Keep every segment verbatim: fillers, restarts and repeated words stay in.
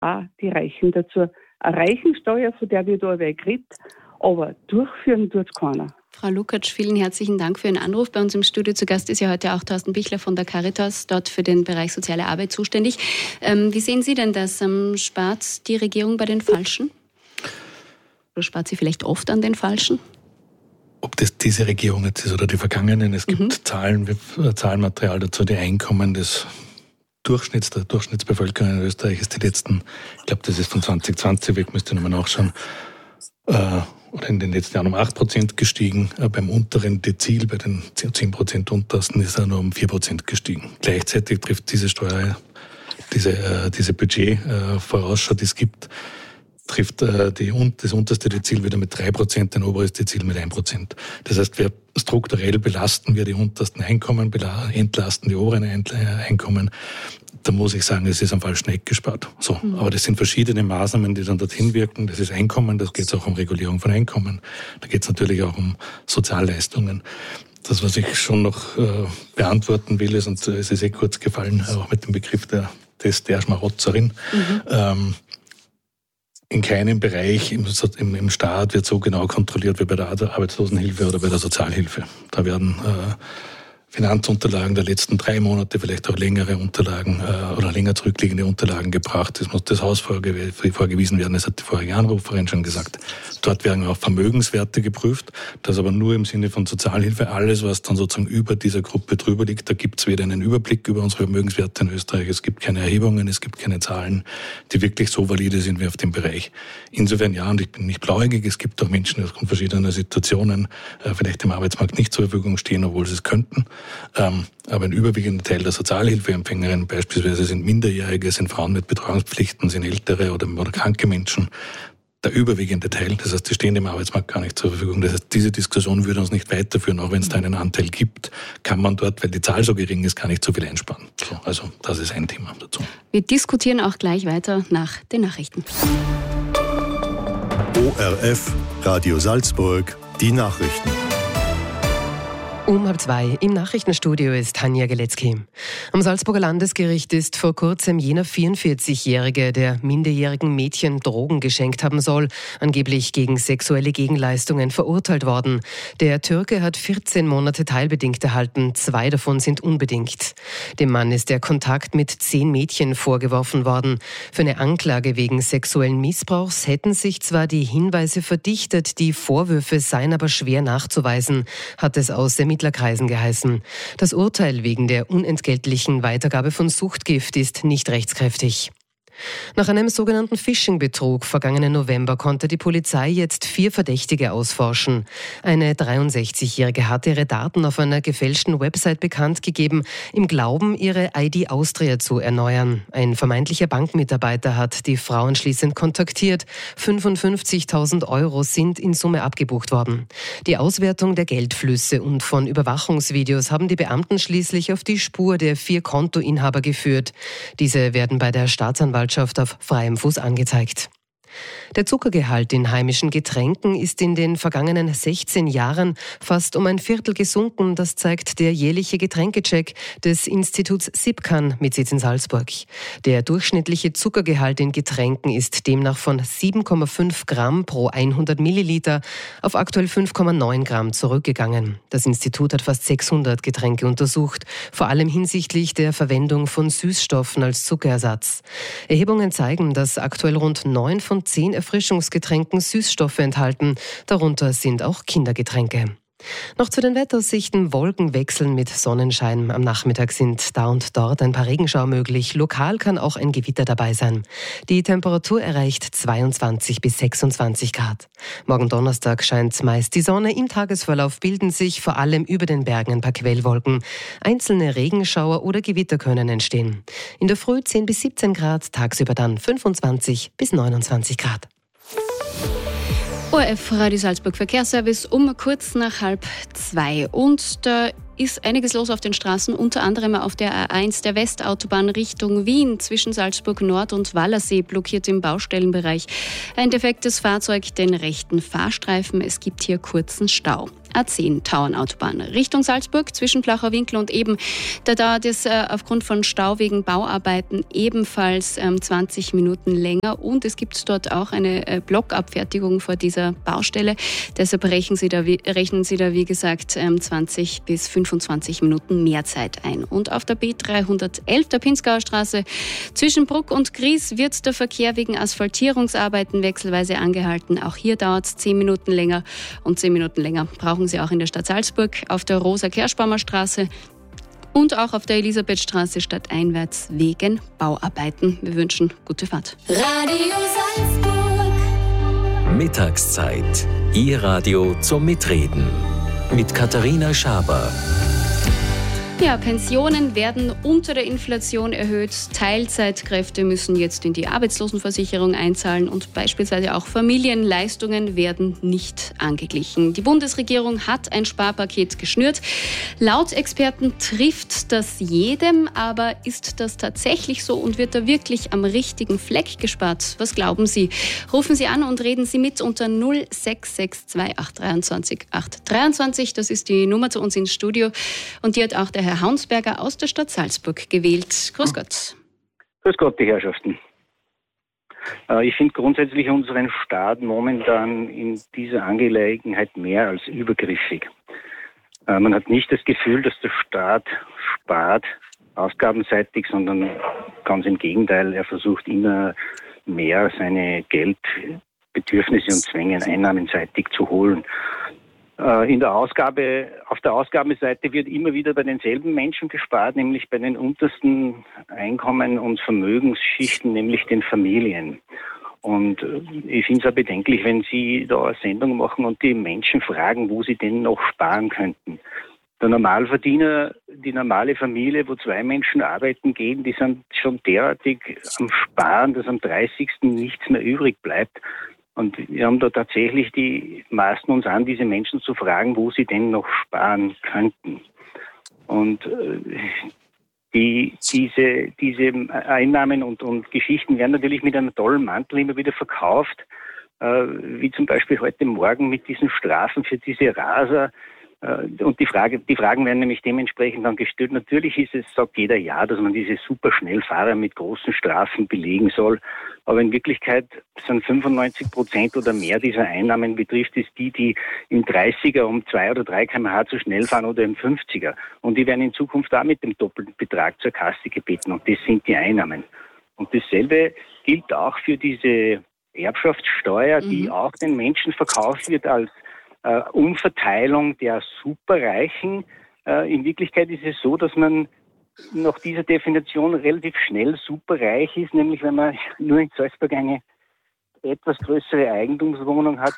auch die Reichen dazu. Eine Reichensteuer, von der wird allweil geredet, aber durchführen tut keiner. Frau Lukatsch, vielen herzlichen Dank für Ihren Anruf. Bei uns im Studio zu Gast ist ja heute auch Thorsten Bichler von der Caritas, dort für den Bereich Soziale Arbeit zuständig. Ähm, wie sehen Sie denn das? Ähm, spart die Regierung bei den Falschen? Oder spart sie vielleicht oft an den Falschen? Ob das diese Regierung jetzt ist oder die vergangenen, es gibt Mhm. Zahlen, Zahlenmaterial dazu, die Einkommen des Durchschnitts, der Durchschnittsbevölkerung in Österreich ist die letzten, ich glaube, das ist von zwanzig zwanzig weg, müsst ihr nochmal nachschauen, äh, oder in den letzten Jahren um acht Prozent gestiegen. Äh, beim unteren Dezil, bei den zehn Prozent untersten, ist er nur um vier Prozent gestiegen. Gleichzeitig trifft diese Steuer, diese, äh, diese Budgetvorausschau, äh, die es gibt, trifft äh, die, das unterste Dezil wieder mit drei Prozent, ein oberes Dezil mit ein Prozent. Das heißt, wir strukturell belasten wir die untersten Einkommen, entlasten die oberen Einkommen. Da muss ich sagen, es ist am falschen Eck gespart. So, mhm. Aber das sind verschiedene Maßnahmen, die dann dorthin wirken. Das ist Einkommen, da geht es auch um Regulierung von Einkommen. Da geht es natürlich auch um Sozialleistungen. Das, was ich schon noch äh, beantworten will, ist, und es ist eh kurz gefallen, auch mit dem Begriff der, des, der Schmarotzerin. Mhm. Ähm, In keinem Bereich im, im, im Staat wird so genau kontrolliert wie bei der Arbeitslosenhilfe oder bei der Sozialhilfe. Da werden äh, Finanzunterlagen der letzten drei Monate, vielleicht auch längere Unterlagen äh, oder länger zurückliegende Unterlagen gebracht. Es muss das Haus vorge- vorgewiesen werden, das hat die vorige Anruferin schon gesagt. Dort werden auch Vermögenswerte geprüft, das aber nur im Sinne von Sozialhilfe. Alles, was dann sozusagen über dieser Gruppe drüber liegt, da gibt es weder einen Überblick über unsere Vermögenswerte in Österreich, es gibt keine Erhebungen, es gibt keine Zahlen, die wirklich so valide sind wie auf dem Bereich. Insofern ja, und ich bin nicht blauäugig, es gibt auch Menschen, die aufgrund verschiedener Situationen äh, vielleicht im Arbeitsmarkt nicht zur Verfügung stehen, obwohl sie es könnten. Ähm, aber ein überwiegender Teil der Sozialhilfeempfängerinnen beispielsweise sind Minderjährige, sind Frauen mit Betreuungspflichten, sind ältere oder, oder kranke Menschen. Der überwiegende Teil, das heißt, die stehen dem Arbeitsmarkt gar nicht zur Verfügung. Das heißt, diese Diskussion würde uns nicht weiterführen, auch wenn es da einen Anteil gibt, kann man dort, weil die Zahl so gering ist, gar nicht so viel einsparen. So, also das ist ein Thema dazu. Wir diskutieren auch gleich weiter nach den Nachrichten. O R F, Radio Salzburg, die Nachrichten. Um halb zwei im Nachrichtenstudio ist Tanja Geletzky. Am Salzburger Landesgericht ist vor kurzem jener vierundvierzigjährige, der minderjährigen Mädchen Drogen geschenkt haben soll, angeblich gegen sexuelle Gegenleistungen verurteilt worden. Der Türke hat vierzehn Monate teilbedingt erhalten, zwei davon sind unbedingt. Dem Mann ist der Kontakt mit zehn Mädchen vorgeworfen worden. Für eine Anklage wegen sexuellen Missbrauchs hätten sich zwar die Hinweise verdichtet, die Vorwürfe seien aber schwer nachzuweisen, hat es aus Ermittlerkreisen geheißen. Das Urteil wegen der unentgeltlichen Weitergabe von Suchtgift ist nicht rechtskräftig. Nach einem sogenannten Phishing-Betrug vergangenen November konnte die Polizei jetzt vier Verdächtige ausforschen. Eine dreiundsechzigjährige hatte ihre Daten auf einer gefälschten Website bekannt gegeben, im Glauben, ihre I D Austria zu erneuern. Ein vermeintlicher Bankmitarbeiter hat die Frau anschließend kontaktiert. fünfundfünfzigtausend Euro sind in Summe abgebucht worden. Die Auswertung der Geldflüsse und von Überwachungsvideos haben die Beamten schließlich auf die Spur der vier Kontoinhaber geführt. Diese werden bei der Staatsanwaltschaft auf freiem Fuß angezeigt. Der Zuckergehalt in heimischen Getränken ist in den vergangenen sechzehn Jahren fast um ein Viertel gesunken. Das zeigt der jährliche Getränkecheck des Instituts SIPCAN mit Sitz in Salzburg. Der durchschnittliche Zuckergehalt in Getränken ist demnach von sieben Komma fünf Gramm pro hundert Milliliter auf aktuell fünf Komma neun Gramm zurückgegangen. Das Institut hat fast sechshundert Getränke untersucht, vor allem hinsichtlich der Verwendung von Süßstoffen als Zuckerersatz. Erhebungen zeigen, dass aktuell rund neun von zehn Erfrischungsgetränken Süßstoffe enthalten. Darunter sind auch Kindergetränke. Noch zu den Wetteraussichten. Wolken wechseln mit Sonnenschein. Am Nachmittag sind da und dort ein paar Regenschauer möglich. Lokal kann auch ein Gewitter dabei sein. Die Temperatur erreicht zweiundzwanzig bis sechsundzwanzig Grad. Morgen Donnerstag scheint meist die Sonne. Im Tagesverlauf bilden sich vor allem über den Bergen ein paar Quellwolken. Einzelne Regenschauer oder Gewitter können entstehen. In der Früh zehn bis siebzehn Grad, tagsüber dann fünfundzwanzig bis neunundzwanzig Grad. O R F Radio Salzburg Verkehrsservice um kurz nach halb zwei. Und da ist einiges los auf den Straßen, unter anderem auf der A eins der Westautobahn Richtung Wien zwischen Salzburg Nord und Wallersee blockiert im Baustellenbereich ein defektes Fahrzeug den rechten Fahrstreifen. Es gibt hier kurzen Stau. A zehn Tauernautobahn Richtung Salzburg zwischen Blaucher-Winkel und Eben. Da dauert es äh, aufgrund von Stau wegen Bauarbeiten ebenfalls ähm, zwanzig Minuten länger und es gibt dort auch eine äh, Blockabfertigung vor dieser Baustelle. Deshalb rechnen Sie da, wie, rechnen Sie da wie gesagt ähm, zwanzig bis fünfundzwanzig Minuten mehr Zeit ein. Und auf der B dreihundertelf der Pinzgauer Straße zwischen Bruck und Gries wird der Verkehr wegen Asphaltierungsarbeiten wechselweise angehalten. Auch hier dauert es zehn Minuten länger und zehn Minuten länger brauchen Sie auch in der Stadt Salzburg auf der Rosa-Kerschbaumer Straße und auch auf der Elisabethstraße stadteinwärts wegen Bauarbeiten. Wir wünschen gute Fahrt. Radio Salzburg. Mittagszeit. Ihr Radio zum Mitreden. Mit Katharina Schaber. Ja, Pensionen werden unter der Inflation erhöht. Teilzeitkräfte müssen jetzt in die Arbeitslosenversicherung einzahlen und beispielsweise auch Familienleistungen werden nicht angeglichen. Die Bundesregierung hat ein Sparpaket geschnürt. Laut Experten trifft das jedem, aber ist das tatsächlich so und wird da wirklich am richtigen Fleck gespart? Was glauben Sie? Rufen Sie an und reden Sie mit unter null sechs sechs zwei acht drei acht drei. Das ist die Nummer zu uns ins Studio und die hat auch der Herr Herr Haunsberger aus der Stadt Salzburg gewählt. Grüß Gott. Grüß Gott, die Herrschaften. Ich finde grundsätzlich unseren Staat momentan in dieser Angelegenheit mehr als übergriffig. Man hat nicht das Gefühl, dass der Staat spart, ausgabenseitig, sondern ganz im Gegenteil, er versucht immer mehr seine Geldbedürfnisse und Zwänge einnahmenseitig zu holen. In der Ausgabe, auf der Ausgabenseite wird immer wieder bei denselben Menschen gespart, nämlich bei den untersten Einkommen- und Vermögensschichten, nämlich den Familien. Und ich finde es auch bedenklich, wenn Sie da eine Sendung machen und die Menschen fragen, wo sie denn noch sparen könnten. Der Normalverdiener, die normale Familie, wo zwei Menschen arbeiten gehen, die sind schon derartig am Sparen, dass am dreißigsten nichts mehr übrig bleibt. Und wir haben da tatsächlich die maßen uns an, diese Menschen zu fragen, wo sie denn noch sparen könnten. Und äh, die, diese, diese Einnahmen und, und Geschichten werden natürlich mit einem tollen Mantel immer wieder verkauft, äh, wie zum Beispiel heute Morgen mit diesen Strafen für diese Raser. Und die Frage, die Fragen werden nämlich dementsprechend dann gestellt. Natürlich ist es, sagt jeder ja, dass man diese Superschnellfahrer mit großen Strafen belegen soll. Aber in Wirklichkeit sind fünfundneunzig Prozent oder mehr dieser Einnahmen betrifft es die, die im dreißiger um zwei oder drei Kilometer pro Stunde zu schnell fahren oder im fünfziger. Und die werden in Zukunft auch mit dem doppelten Betrag zur Kasse gebeten. Und das sind die Einnahmen. Und dasselbe gilt auch für diese Erbschaftssteuer, die mhm. auch den Menschen verkauft wird als Uh, Umverteilung der Superreichen. Uh, in Wirklichkeit ist es so, dass man nach dieser Definition relativ schnell superreich ist, nämlich wenn man nur in Salzburg eine etwas größere Eigentumswohnung hat,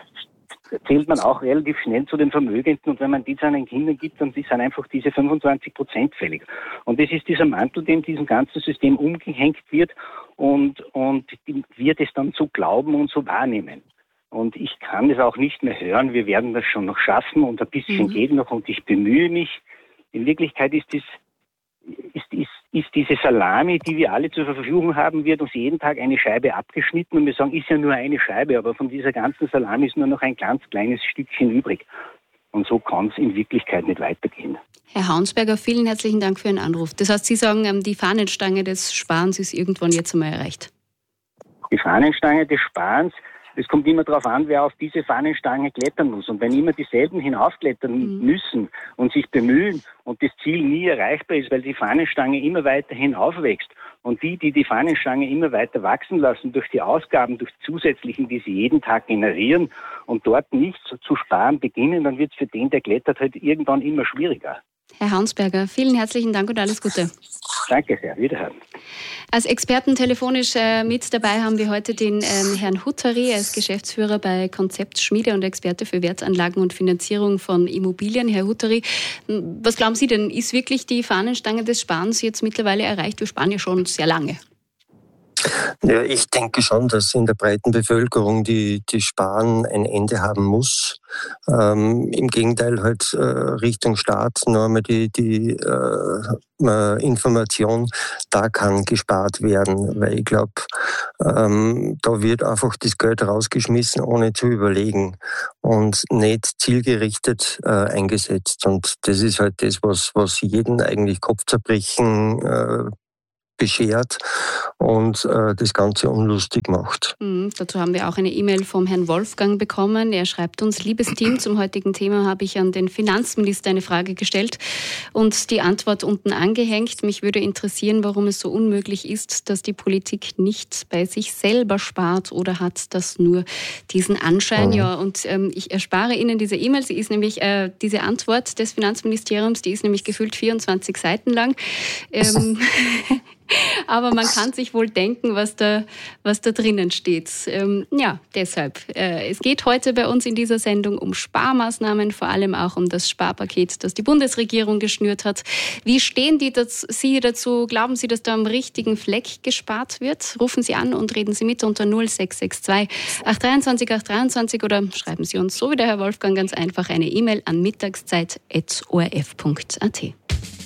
zählt man auch relativ schnell zu den Vermögenden und wenn man die seinen Kindern gibt, dann sind einfach diese fünfundzwanzig Prozent fällig. Und das ist dieser Mantel, dem diesem ganzen System umgehängt wird und, und wird es dann so glauben und so wahrnehmen. Und ich kann es auch nicht mehr hören, wir werden das schon noch schaffen und ein bisschen mhm. geht noch und ich bemühe mich. In Wirklichkeit ist, das, ist, ist, ist diese Salami, die wir alle zur Verfügung haben, wird uns jeden Tag eine Scheibe abgeschnitten und wir sagen, ist ja nur eine Scheibe, aber von dieser ganzen Salami ist nur noch ein ganz kleines Stückchen übrig. Und so kann es in Wirklichkeit nicht weitergehen. Herr Haunsberger, vielen herzlichen Dank für Ihren Anruf. Das heißt, Sie sagen, die Fahnenstange des Sparens ist irgendwann jetzt einmal erreicht. Die Fahnenstange des Sparens, es kommt immer darauf an, wer auf diese Fahnenstange klettern muss. Und wenn immer dieselben hinaufklettern mhm. müssen und sich bemühen und das Ziel nie erreichbar ist, weil die Fahnenstange immer weiter hinaufwächst und die, die die Fahnenstange immer weiter wachsen lassen durch die Ausgaben, durch die zusätzlichen, die sie jeden Tag generieren und dort nicht zu sparen beginnen, dann wird es für den, der klettert, halt irgendwann immer schwieriger. Herr Haunsberger, vielen herzlichen Dank und alles Gute. Danke sehr, wiederhören. Als Experten telefonisch äh, mit dabei haben wir heute den ähm, Herrn Huttary. Er ist Geschäftsführer bei Konzept Schmiede und Experte für Wertanlagen und Finanzierung von Immobilien. Herr Huttary, was glauben Sie denn, ist wirklich die Fahnenstange des Sparens jetzt mittlerweile erreicht? Wir sparen ja schon sehr lange. Ja, ich denke schon, dass in der breiten Bevölkerung die, die Sparen ein Ende haben muss. Ähm, Im Gegenteil, halt äh, Richtung Staat nur einmal die, die äh, äh, Information, da kann gespart werden, weil ich glaube, ähm, da wird einfach das Geld rausgeschmissen, ohne zu überlegen und nicht zielgerichtet äh, eingesetzt. Und das ist halt das, was, was jeden eigentlich Kopfzerbrechen äh, beschert und äh, das Ganze unlustig macht. Mhm, dazu haben wir auch eine E-Mail vom Herrn Wolfgang bekommen. Er schreibt uns: Liebes Team, zum heutigen Thema habe ich an den Finanzminister eine Frage gestellt und die Antwort unten angehängt. Mich würde interessieren, warum es so unmöglich ist, dass die Politik nicht bei sich selber spart, oder hat das nur diesen Anschein? Mhm. Ja, und ähm, ich erspare Ihnen diese E-Mail. Sie ist nämlich, äh, diese Antwort des Finanzministeriums, die ist nämlich gefühlt vierundzwanzig Seiten lang. Ähm, Aber man kann sich wohl denken, was da, was da drinnen steht. Ähm, ja, deshalb. Äh, es geht heute bei uns in dieser Sendung um Sparmaßnahmen, vor allem auch um das Sparpaket, das die Bundesregierung geschnürt hat. Wie stehen die das, Sie dazu? Glauben Sie, dass da am richtigen Fleck gespart wird? Rufen Sie an und reden Sie mit unter null sechs sechs zwei acht drei acht drei acht oder schreiben Sie uns, so wie der Herr Wolfgang, ganz einfach eine E-Mail an mittagszeit at o r f punkt a t.